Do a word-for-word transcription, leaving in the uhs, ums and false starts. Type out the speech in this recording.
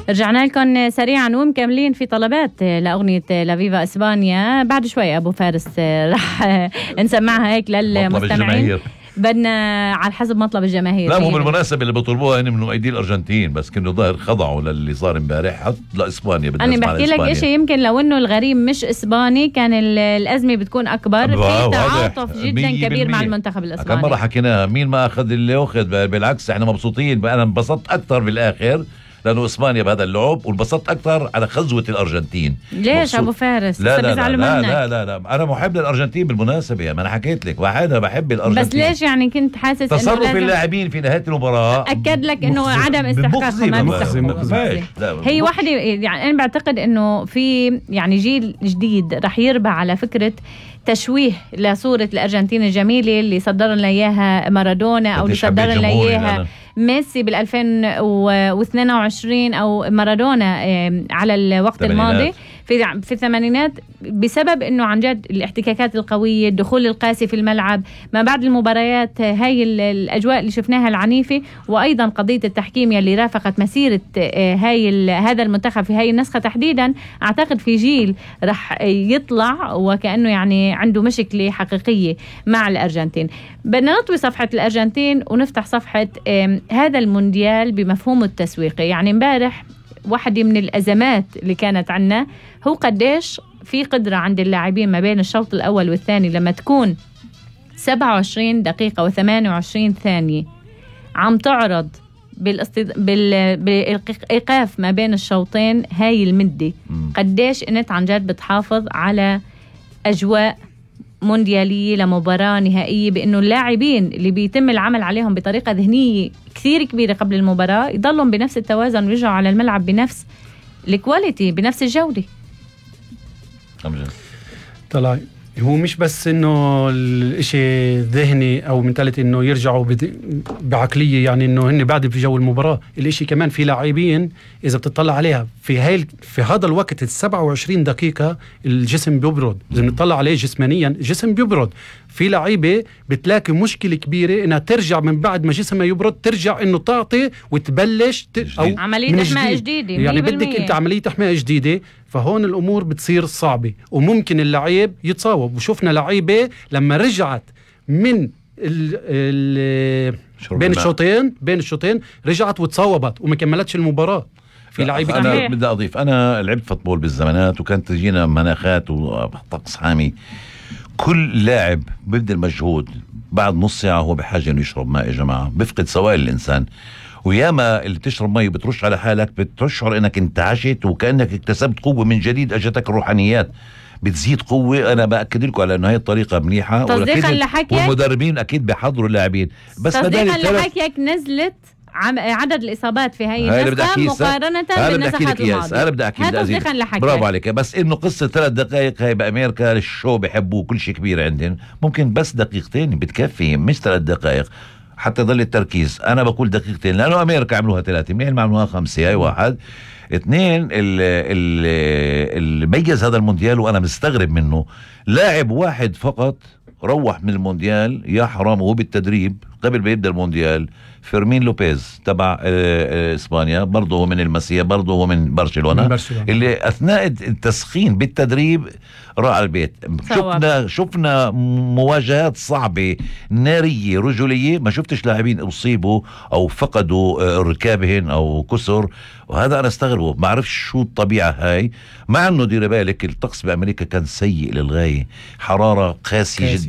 رجعنا لكم سريعا ومكملين في طلبات لأغنية لافيفا إسبانيا. بعد شوي أبو فارس رح نسمعها هيك للمستمعين، بدنا على حسب مطلب الجماهير. لا مو بالمناسبة اللي بيطلبوها هن من أيدي الأرجنتين، بس كانوا ظاهر خضعوا للي صار امبارح حط لإسبانيا. أنا بحكي لك إشي، يمكن لو إنه الغريم مش إسباني كان الأزمة بتكون أكبر. في تعاطف جدا كبير مع المنتخب الإسباني. كم مرة حكيناها، مين ما أخذ اللي أخذ، بالعكس إحنا مبسوطين. أنا انبسطت أكتر بالآخر لأنه إسبانيا بهذا اللعب، وانبسطت أكتر على خزوة الأرجنتين. ليش أبو فارس؟ لا لا لا, لا لا لا لا أنا محب للأرجنتين بالمناسبة، ما أنا حكيت لك واحدة بحب الأرجنتين. بس ليش يعني كنت حاسس تصرف اللاعبين في نهاية المباراة أكد لك إنه عدم استحقاقهم؟ هي واحدة يعني أنا بعتقد إنه في يعني جيل جديد رح يربع على فكرة تشويه لصورة الأرجنتين الجميلة اللي صدر لنا إياها مارادونا أو اللي صدر لنا إياها ميسي بالألفين واثنين وعشرين أو مارادونا على الوقت الماضي في في الثمانينات، بسبب انه عن جد الاحتكاكات القويه، الدخول القاسي في الملعب ما بعد المباريات، هاي الاجواء اللي شفناها العنيفه، وايضا قضيه التحكيم يلي رافقت مسيره هاي هذا المنتخب في هاي النسخه تحديدا. اعتقد في جيل رح يطلع وكانه يعني عنده مشكله حقيقيه مع الارجنتين. بدنا نطوي صفحه الارجنتين ونفتح صفحه هذا المونديال بمفهومه التسويقي. يعني امبارح واحدة من الأزمات اللي كانت عنا هو قديش في قدرة عند اللاعبين ما بين الشوط الأول والثاني لما تكون سبعة وعشرين دقيقة وثمانية وعشرين ثانية عم تعرض بالاستض... بال... بالإيقاف ما بين الشوطين. هاي المدة قديش أنت عن جد بتحافظ على أجواء مونديالية لمباراة نهائية، بأنه اللاعبين اللي بيتم العمل عليهم بطريقة ذهنية كثير كبيرة قبل المباراة يضلهم بنفس التوازن ويرجعوا على الملعب بنفس الكواليتي بنفس الجودة. طلع هو مش بس انه الاشي ذهني او منتاليتي انه يرجعوا بعقلية، يعني انه هن بعد في جو المباراة. الاشي كمان في لاعبين اذا بتطلع عليها في هاي في هذا الوقت السبعة وعشرين دقيقة الجسم بيبرد. اذا بنطلع عليه جسمانيا الجسم بيبرد. في لعيبة بتلاقي مشكلة كبيرة انها ترجع من بعد ما جسمها يبرد، ترجع انه تعطي وتبلش ت... أو عملية احماء جديدة. يعني بدك انت عملية احماء جديدة، فهون الامور بتصير صعبة وممكن اللعيب يتصاوب. وشوفنا لعيبة لما رجعت من ال ال بين الشوطين بين الشوطين رجعت وتصاوبت وما كملتش المباراة. في لعيبة أنا كتير. بدي أضيف، أنا لعبت فوتبول بالزمانات وكانت تجينا مناخات وطقس حامي. كل لاعب بيبذل مجهود بعد نص ساعة هو بحاجة إنه يشرب ماء يا جماعة، بفقد سوائل الإنسان. وياما اللي بتشرب مي بترش على حالك بتشعر انك انتعشت وكأنك اكتسبت قوة من جديد، اجتك الروحانيات بتزيد قوة. انا بأكد لكم على انه هاي الطريقة منيحة، والمدربين اكيد بيحضروا اللاعبين. بس تصديقا لحكيك نزلت عدد الإصابات في هاي النسخة مقارنة بالنسخات الماضية. هذا بدي أحكي. برافو عليك. بس إنه قصة ثلاث دقائق هاي بأمريكا الشو بيحبوه كل شيء كبير عندهم، ممكن بس دقيقتين بتكفي مش ثلاث دقائق حتى ظل التركيز. أنا بقول دقيقتين لأنه أمريكا عملوها ثلاثة، منين ما عملوها خمسة. هاي واحد. اثنين، اللي ميز هذا المونديال وأنا مستغرب منه، لاعب واحد فقط روح من المونديال يا حرام وهو بالتدريب قبل ما يبدأ المونديال، فيرمين لوبيز تبع إسبانيا، برضه هو من المسيا، برضه هو من برشلونة, من برشلونة اللي أثناء التسخين بالتدريب راح البيت. شفنا شفنا مواجهات صعبة نارية رجلية، ما شفتش لاعبين أصيبوا أو فقدوا ركابهن أو كسر، وهذا أنا استغربه. ما عرفش شو الطبيعة هاي، مع أنه دير بالك الطقس بأمريكا كان سيء للغاية، حرارة قاسية جدا.